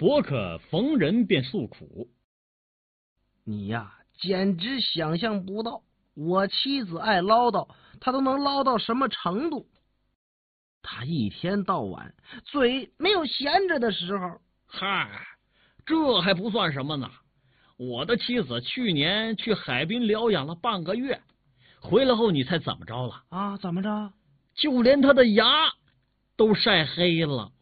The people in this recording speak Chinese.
伯可逢人便诉苦。 你呀，简直想象不到，我妻子爱唠叨，她都能唠到什么程度？她一天到晚嘴没有闲着的时候。 嗨，这还不算什么呢。我的妻子去年去海滨疗养了半个月，回来后你猜怎么着了？ 啊，怎么着？ 就连她的牙都晒黑了。